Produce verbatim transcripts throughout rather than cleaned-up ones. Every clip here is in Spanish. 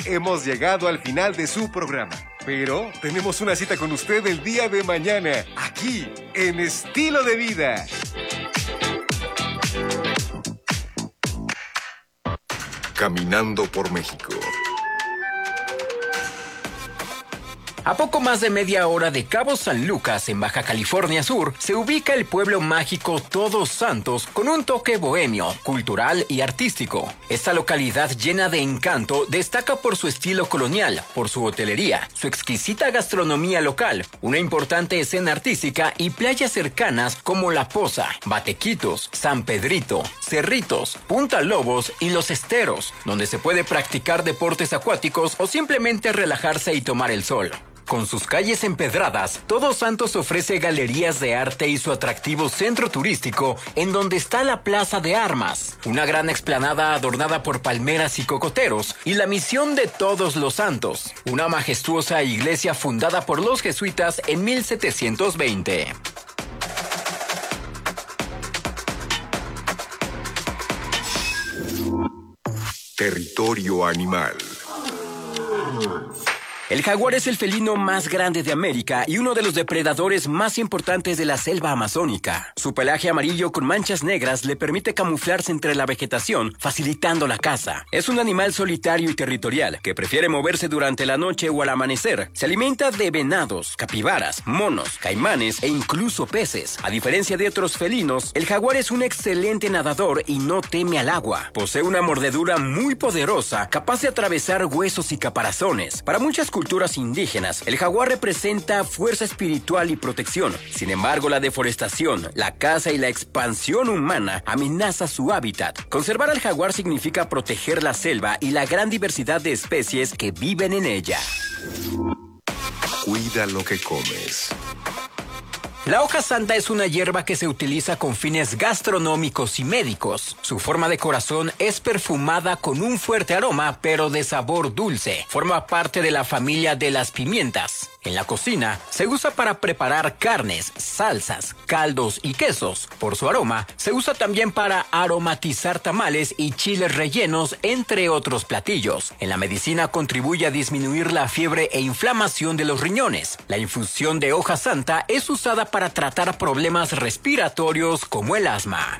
hemos llegado al final de su programa. Pero tenemos una cita con usted el día de mañana, aquí, en Estilo de Vida. Caminando por México. A poco más de media hora de Cabo San Lucas, en Baja California Sur, se ubica el pueblo mágico Todos Santos con un toque bohemio, cultural y artístico. Esta localidad llena de encanto destaca por su estilo colonial, por su hotelería, su exquisita gastronomía local, una importante escena artística y playas cercanas como La Poza, Batequitos, San Pedrito, Cerritos, Punta Lobos y Los Esteros, donde se puede practicar deportes acuáticos o simplemente relajarse y tomar el sol. Con sus calles empedradas, Todos Santos ofrece galerías de arte y su atractivo centro turístico, en donde está la Plaza de Armas, una gran explanada adornada por palmeras y cocoteros, y la Misión de Todos los Santos, una majestuosa iglesia fundada por los jesuitas en mil setecientos veinte. Territorio animal. El jaguar es el felino más grande de América y uno de los depredadores más importantes de la selva amazónica. Su pelaje amarillo con manchas negras le permite camuflarse entre la vegetación, facilitando la caza. Es un animal solitario y territorial que prefiere moverse durante la noche o al amanecer. Se alimenta de venados, capibaras, monos, caimanes e incluso peces. A diferencia de otros felinos, el jaguar es un excelente nadador y no teme al agua. Posee una mordedura muy poderosa, capaz de atravesar huesos y caparazones. Para muchas culturas indígenas, el jaguar representa fuerza espiritual y protección. Sin embargo, la deforestación, la caza y la expansión humana amenaza su hábitat. Conservar al jaguar significa proteger la selva y la gran diversidad de especies que viven en ella. Cuida lo que comes. La hoja santa es una hierba que se utiliza con fines gastronómicos y médicos. Su forma de corazón es perfumada con un fuerte aroma, pero de sabor dulce. Forma parte de la familia de las pimientas. En la cocina, se usa para preparar carnes, salsas, caldos y quesos. Por su aroma, se usa también para aromatizar tamales y chiles rellenos, entre otros platillos. En la medicina contribuye a disminuir la fiebre e inflamación de los riñones. La infusión de hoja santa es usada para tratar problemas respiratorios como el asma.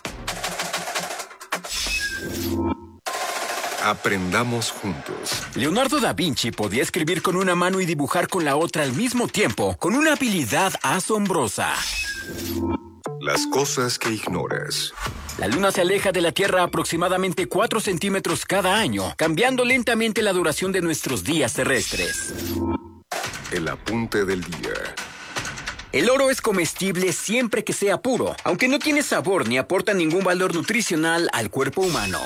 Aprendamos juntos. Leonardo da Vinci podía escribir con una mano y dibujar con la otra al mismo tiempo, con una habilidad asombrosa. Las cosas que ignoras. La Luna se aleja de la Tierra aproximadamente cuatro centímetros cada año, cambiando lentamente la duración de nuestros días terrestres. El apunte del día. El oro es comestible siempre que sea puro, aunque no tiene sabor ni aporta ningún valor nutricional al cuerpo humano.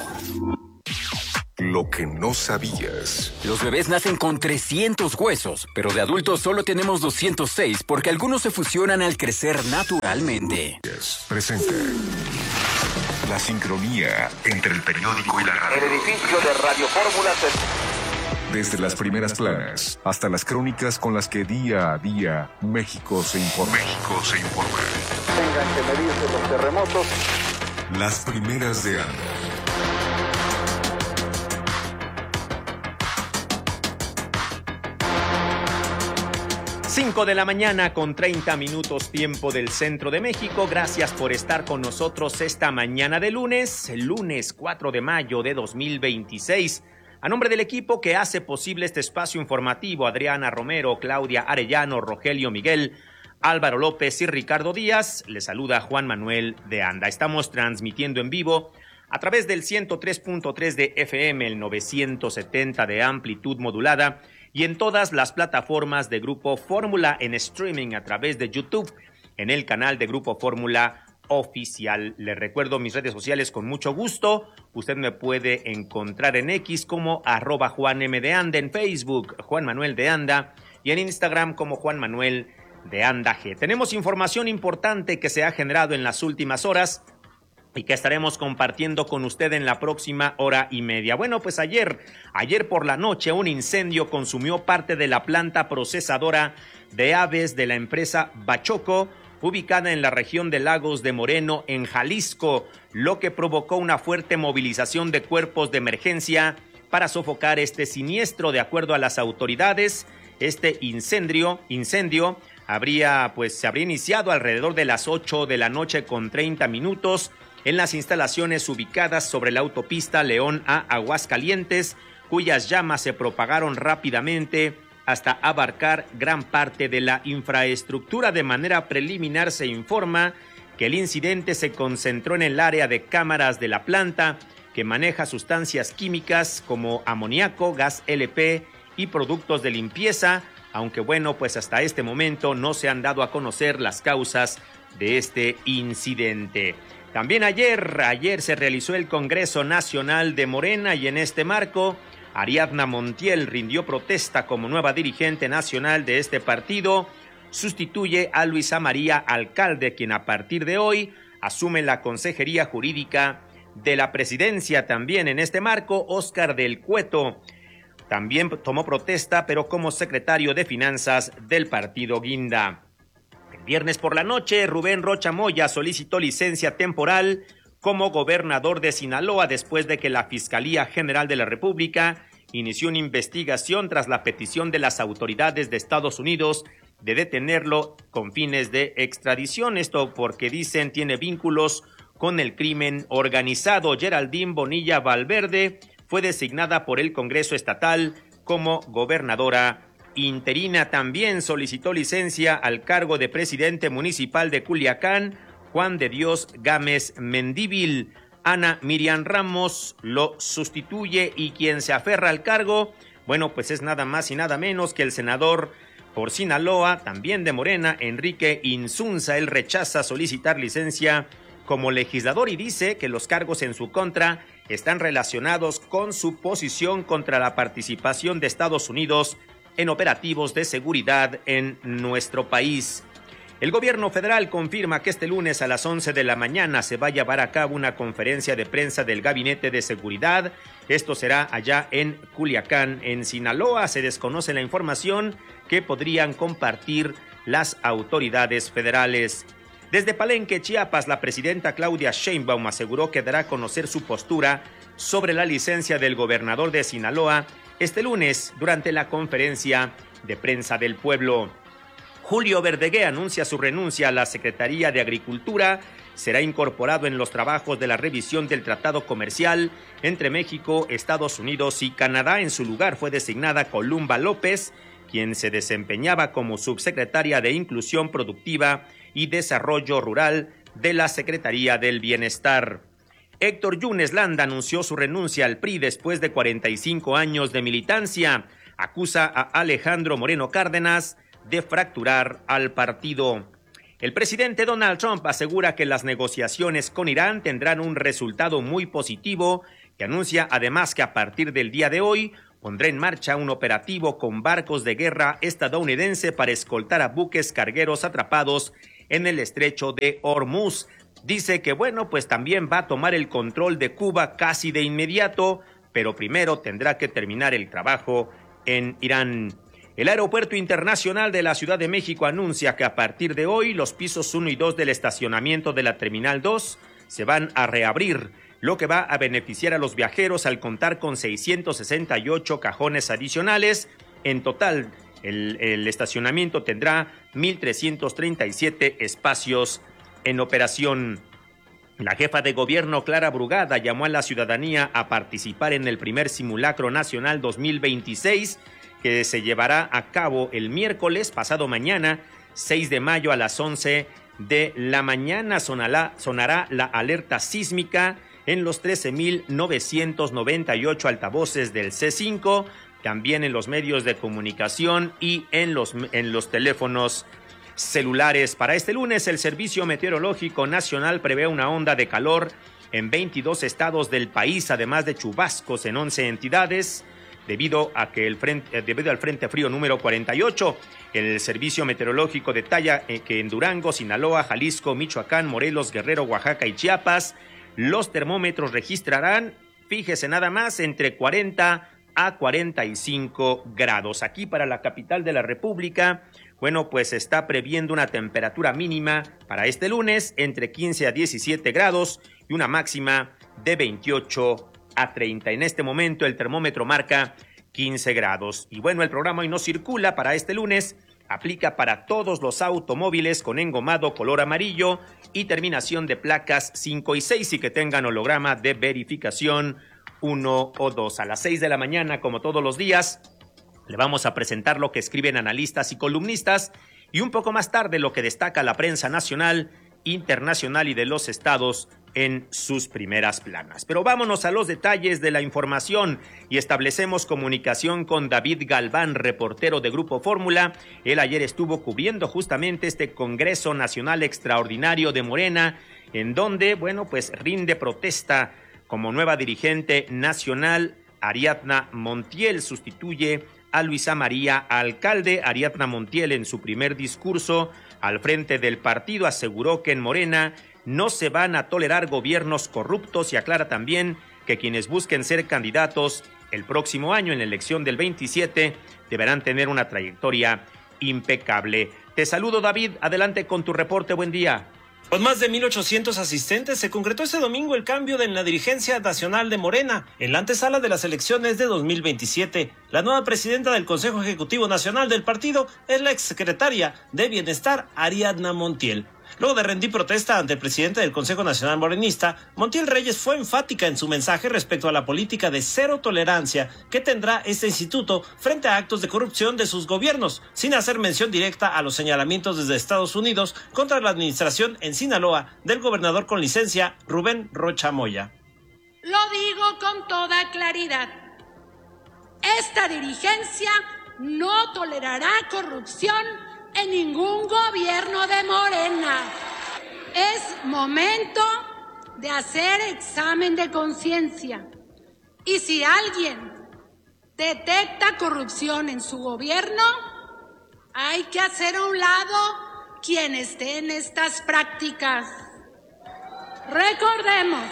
Lo que no sabías. Los bebés nacen con trescientos huesos, pero de adultos solo tenemos doscientos seis porque algunos se fusionan al crecer naturalmente. Presenta la sincronía entre el periódico y la radio. El edificio de Radio Fórmula se... Desde las primeras planas hasta las crónicas con las que día a día México se informa. México se informa. Tengan que medirse los terremotos. Las primeras de Anda. cinco de la mañana con treinta minutos tiempo del centro de México. Gracias por estar con nosotros esta mañana de lunes, lunes cuatro de mayo de dos mil veintiséis. A nombre del equipo que hace posible este espacio informativo, Adriana Romero, Claudia Arellano, Rogelio Miguel, Álvaro López y Ricardo Díaz, les saluda Juan Manuel de Anda. Estamos transmitiendo en vivo a través del ciento tres punto tres de F M, el novecientos setenta de amplitud modulada, y en todas las plataformas de Grupo Fórmula en streaming a través de YouTube, en el canal de Grupo Fórmula Oficial. Les recuerdo mis redes sociales con mucho gusto. Usted me puede encontrar en X como arroba Juan M de Anda, en Facebook Juan Manuel de Anda y en Instagram como Juan Manuel de Anda G. Tenemos información importante que se ha generado en las últimas horas y que estaremos compartiendo con usted en la próxima hora y media. Bueno, pues ayer, ayer por la noche, un incendio consumió parte de la planta procesadora de aves de la empresa Bachoco, ubicada en la región de Lagos de Moreno, en Jalisco, lo que provocó una fuerte movilización de cuerpos de emergencia para sofocar este siniestro. De acuerdo a las autoridades, este incendio, incendio habría, pues, se habría iniciado alrededor de las ocho de la noche con treinta minutos en las instalaciones ubicadas sobre la autopista León a Aguascalientes, cuyas llamas se propagaron rápidamente hasta abarcar gran parte de la infraestructura. De manera preliminar se informa que el incidente se concentró en el área de cámaras de la planta, que maneja sustancias químicas como amoníaco, gas L P y productos de limpieza, aunque bueno, pues hasta este momento no se han dado a conocer las causas de este incidente. También ayer, ayer se realizó el Congreso Nacional de Morena y en este marco, Ariadna Montiel rindió protesta como nueva dirigente nacional de este partido. Sustituye a Luisa María Alcalde, quien a partir de hoy asume la consejería jurídica de la presidencia. También en este marco, Óscar del Cueto también tomó protesta, pero como secretario de Finanzas del partido Guinda. El viernes por la noche, Rubén Rocha Moya solicitó licencia temporal como gobernador de Sinaloa después de que la Fiscalía General de la República inició una investigación tras la petición de las autoridades de Estados Unidos de detenerlo con fines de extradición. Esto porque dicen tiene vínculos con el crimen organizado. Geraldine Bonilla Valverde fue designada por el Congreso Estatal como gobernadora interina. También solicitó licencia al cargo de presidente municipal de Culiacán Juan de Dios Gámez Mendívil. Ana Miriam Ramos lo sustituye y quien se aferra al cargo, bueno, pues es nada más y nada menos que el senador por Sinaloa, también de Morena, Enrique Insunza. Él rechaza solicitar licencia como legislador y dice que los cargos en su contra están relacionados con su posición contra la participación de Estados Unidos en operativos de seguridad en nuestro país. El gobierno federal confirma que este lunes a las once de la mañana se va a llevar a cabo una conferencia de prensa del Gabinete de Seguridad. Esto será allá en Culiacán, en Sinaloa. Se desconoce la información que podrían compartir las autoridades federales. Desde Palenque, Chiapas, la presidenta Claudia Sheinbaum aseguró que dará a conocer su postura sobre la licencia del gobernador de Sinaloa este lunes durante la conferencia de prensa del pueblo. Julio Verdegué anuncia su renuncia a la Secretaría de Agricultura. Será incorporado en los trabajos de la revisión del Tratado Comercial entre México, Estados Unidos y Canadá. En su lugar fue designada Columba López, quien se desempeñaba como subsecretaria de Inclusión Productiva y Desarrollo Rural de la Secretaría del Bienestar. Héctor Yunes Landa anunció su renuncia al P R I después de cuarenta y cinco años de militancia. Acusa a Alejandro Moreno Cárdenas de fracturar al partido. El presidente Donald Trump asegura que las negociaciones con Irán tendrán un resultado muy positivo y anuncia además que a partir del día de hoy pondrá en marcha un operativo con barcos de guerra estadounidense para escoltar a buques cargueros atrapados en el estrecho de Hormuz. Dice que bueno, pues también va a tomar el control de Cuba casi de inmediato, pero primero tendrá que terminar el trabajo en Irán. El Aeropuerto Internacional de la Ciudad de México anuncia que a partir de hoy los pisos uno y dos del estacionamiento de la Terminal dos se van a reabrir, lo que va a beneficiar a los viajeros al contar con seiscientos sesenta y ocho cajones adicionales. En total, el, el estacionamiento tendrá mil trescientos treinta y siete espacios en operación. La jefa de gobierno, Clara Brugada, llamó a la ciudadanía a participar en el primer simulacro nacional dos mil veintiséis, que se llevará a cabo el miércoles pasado mañana, seis de mayo a las once de la mañana. Sonará, sonará la alerta sísmica en los trece mil novecientos noventa y ocho altavoces del C cinco, también en los medios de comunicación y en los, en los teléfonos celulares. Para este lunes, el Servicio Meteorológico Nacional prevé una onda de calor en veintidós estados del país, además de chubascos en once entidades. Debido a que el frente, debido al frente frío número cuarenta y ocho, el Servicio Meteorológico detalla que en Durango, Sinaloa, Jalisco, Michoacán, Morelos, Guerrero, Oaxaca y Chiapas, los termómetros registrarán, fíjese nada más, entre cuarenta a cuarenta y cinco grados. Aquí para la capital de la República, bueno, pues se está previendo una temperatura mínima para este lunes entre quince a diecisiete grados y una máxima de veintiocho a treinta. En este momento el termómetro marca quince grados. Y bueno, el programa Hoy No Circula para este lunes aplica para todos los automóviles con engomado color amarillo y terminación de placas cinco y seis y que tengan holograma de verificación uno o dos. A las seis de la mañana, como todos los días, le vamos a presentar lo que escriben analistas y columnistas y un poco más tarde lo que destaca la prensa nacional, internacional y de los estados en sus primeras planas. Pero vámonos a los detalles de la información y establecemos comunicación con David Galván, reportero de Grupo Fórmula. Él ayer estuvo cubriendo justamente este Congreso Nacional Extraordinario de Morena, en donde, bueno, pues rinde protesta como nueva dirigente nacional. Ariadna Montiel sustituye a Luisa María Alcalde. Ariadna Montiel, en su primer discurso al frente del partido, aseguró que en Morena no se van a tolerar gobiernos corruptos y aclara también que quienes busquen ser candidatos el próximo año en la elección del veintisiete deberán tener una trayectoria impecable. Te saludo, David, adelante con tu reporte, buen día. Con más de mil ochocientos asistentes, se concretó este domingo el cambio en la dirigencia nacional de Morena, en la antesala de las elecciones de dos mil veintisiete. La nueva presidenta del Consejo Ejecutivo Nacional del partido es la exsecretaria de Bienestar, Ariadna Montiel. Luego de rendir protesta ante el presidente del Consejo Nacional Morenista, Montiel Reyes fue enfática en su mensaje respecto a la política de cero tolerancia que tendrá este instituto frente a actos de corrupción de sus gobiernos, sin hacer mención directa a los señalamientos desde Estados Unidos contra la administración en Sinaloa del gobernador con licencia Rubén Rocha Moya. Lo digo con toda claridad. Esta dirigencia no tolerará corrupción en ningún gobierno de Morena. Es momento de hacer examen de conciencia. Y si alguien detecta corrupción en su gobierno, hay que hacer a un lado quien esté en estas prácticas. Recordemos,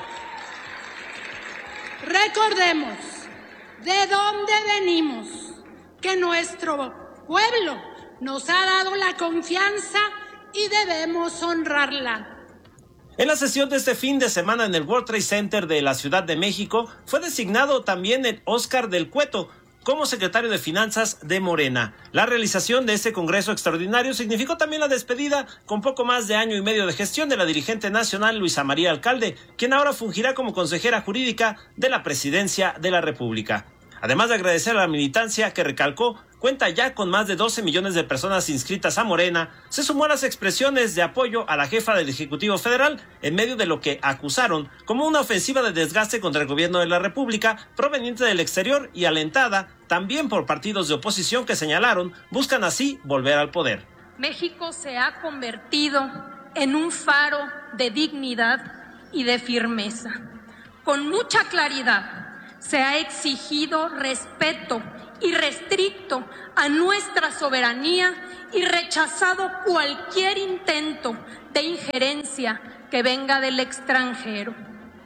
recordemos de dónde venimos, que nuestro pueblo nos ha dado la confianza y debemos honrarla. En la sesión de este fin de semana en el World Trade Center de la Ciudad de México fue designado también el Óscar del Cueto como secretario de Finanzas de Morena. La realización de este Congreso Extraordinario significó también la despedida con poco más de año y medio de gestión de la dirigente nacional Luisa María Alcalde, quien ahora fungirá como consejera jurídica de la Presidencia de la República. Además de agradecer a la militancia que recalcó cuenta ya con más de doce millones de personas inscritas a Morena, se sumó a las expresiones de apoyo a la jefa del Ejecutivo Federal en medio de lo que acusaron como una ofensiva de desgaste contra el gobierno de la República proveniente del exterior y alentada también por partidos de oposición que señalaron buscan así volver al poder. México se ha convertido en un faro de dignidad y de firmeza. Con mucha claridad se ha exigido respeto irrestricto a nuestra soberanía y rechazado cualquier intento de injerencia que venga del extranjero.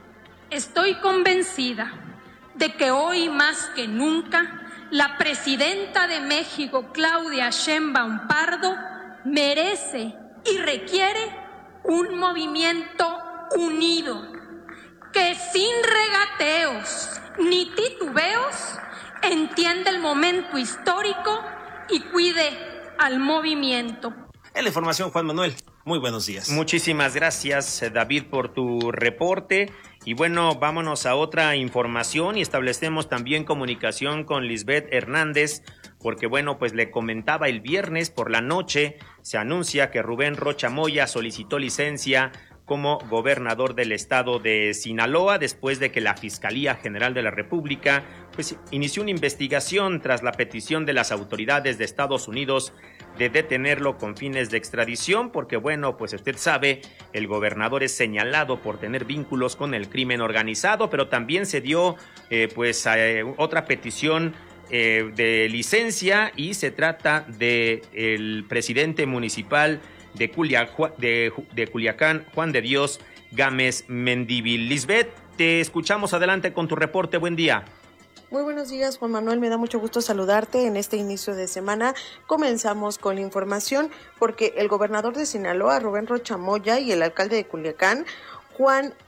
Estoy convencida de que hoy más que nunca la presidenta de México, Claudia Sheinbaum Pardo, merece y requiere un movimiento unido que sin regateos ni titubeos entiende el momento histórico y cuide al movimiento. En la información, Juan Manuel, muy buenos días. Muchísimas gracias, David, por tu reporte. Y bueno, vámonos a otra información y establecemos también comunicación con Lisbeth Hernández, porque bueno, pues le comentaba el viernes por la noche, se anuncia que Rubén Rocha Moya solicitó licencia como gobernador del estado de Sinaloa, después de que la Fiscalía General de la República pues, inició una investigación tras la petición de las autoridades de Estados Unidos de detenerlo con fines de extradición, porque bueno, pues usted sabe, el gobernador es señalado por tener vínculos con el crimen organizado, pero también se dio eh, pues eh, otra petición eh, de licencia y se trata de el presidente municipal De, Culia, de, de Culiacán, Juan de Dios Gámez Mendívil. Lisbeth, te escuchamos, adelante con tu reporte, buen día. Muy buenos días, Juan Manuel, me da mucho gusto saludarte en este inicio de semana. Comenzamos con la información porque el gobernador de Sinaloa, Rubén Rocha Moya, y el alcalde de Culiacán, Juan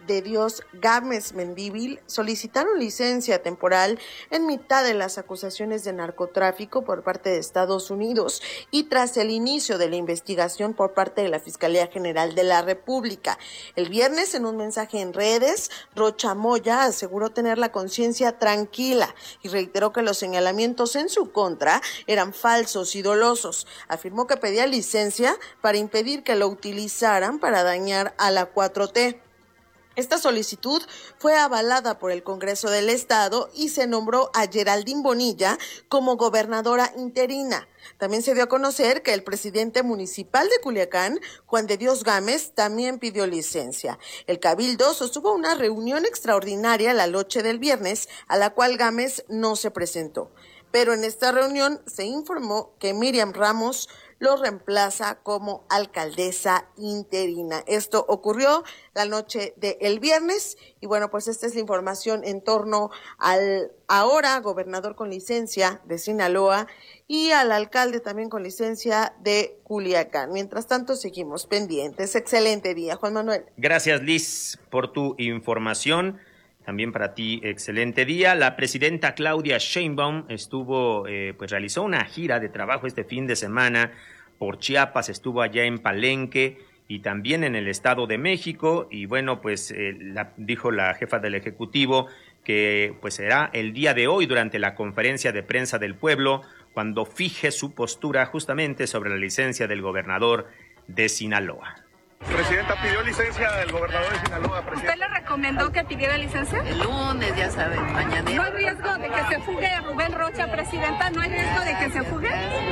de Dios Gámez Mendívil solicitaron licencia temporal en mitad de las acusaciones de narcotráfico por parte de Estados Unidos y tras el inicio de la investigación por parte de la Fiscalía General de la República. El viernes, en un mensaje en redes, Rocha Moya aseguró tener la conciencia tranquila y reiteró que los señalamientos en su contra eran falsos y dolosos. Afirmó que pedía licencia para impedir que lo utilizaran para dañar a la cuatro T. Esta solicitud fue avalada por el Congreso del Estado y se nombró a Geraldine Bonilla como gobernadora interina. También se dio a conocer que el presidente municipal de Culiacán, Juan de Dios Gámez, también pidió licencia. El Cabildo sostuvo una reunión extraordinaria la noche del viernes, a la cual Gámez no se presentó. Pero en esta reunión se informó que Miriam Ramos lo reemplaza como alcaldesa interina. Esto ocurrió la noche del viernes y bueno, pues esta es la información en torno al ahora gobernador con licencia de Sinaloa y al alcalde también con licencia de Culiacán. Mientras tanto, seguimos pendientes. Excelente día, Juan Manuel. Gracias, Liz, por tu información. También para ti, excelente día. La presidenta Claudia Sheinbaum estuvo, eh, pues realizó una gira de trabajo este fin de semana por Chiapas, estuvo allá en Palenque y también en el Estado de México. Y bueno, pues eh, la, dijo la jefa del Ejecutivo que pues será el día de hoy durante la conferencia de prensa del pueblo cuando fije su postura justamente sobre la licencia del gobernador de Sinaloa. Presidenta, ¿pidió licencia del gobernador de Sinaloa? Presidenta. ¿Usted le recomendó que pidiera licencia? El lunes, ya saben, mañana. ¿No hay riesgo de que se fugue Rubén Rocha, presidenta? ¿No hay riesgo de que se fugue?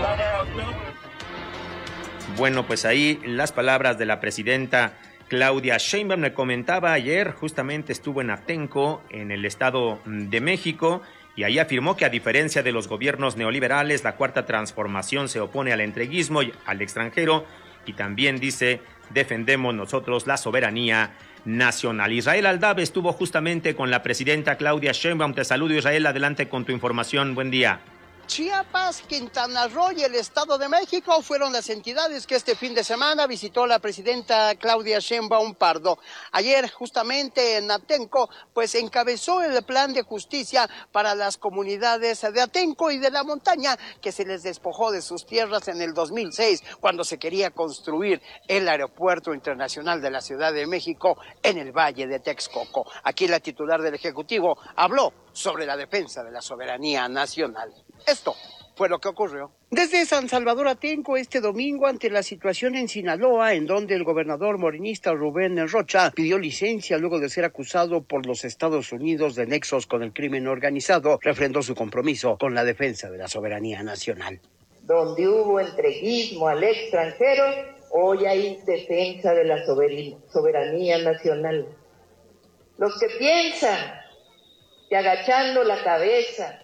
Bueno, pues ahí las palabras de la presidenta Claudia Sheinbaum. Me comentaba ayer, justamente estuvo en Atenco, en el Estado de México, y ahí afirmó que a diferencia de los gobiernos neoliberales, la Cuarta Transformación se opone al entreguismo y al extranjero, y también dice, defendemos nosotros la soberanía nacional. Israel Aldave estuvo justamente con la presidenta Claudia Sheinbaum. Te saludo, Israel, adelante con tu información. Buen día. Chiapas, Quintana Roo y el Estado de México fueron las entidades que este fin de semana visitó la presidenta Claudia Sheinbaum Pardo. Ayer, justamente en Atenco, pues encabezó el plan de justicia para las comunidades de Atenco y de la montaña que se les despojó de sus tierras en el dos mil seis, cuando se quería construir el aeropuerto internacional de la Ciudad de México en el Valle de Texcoco. Aquí la titular del Ejecutivo habló sobre la defensa de la soberanía nacional. Esto fue lo que ocurrió. Desde San Salvador Atenco este domingo ante la situación en Sinaloa, en donde el gobernador morenista Rubén Rocha pidió licencia luego de ser acusado por los Estados Unidos de nexos con el crimen organizado, refrendó su compromiso con la defensa de la soberanía nacional. Donde hubo entreguismo al extranjero, hoy hay defensa de la soberanía nacional. Los que piensan que agachando la cabeza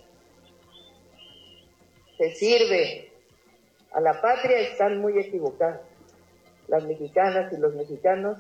se sirve a la patria están muy equivocados. Las mexicanas y los mexicanos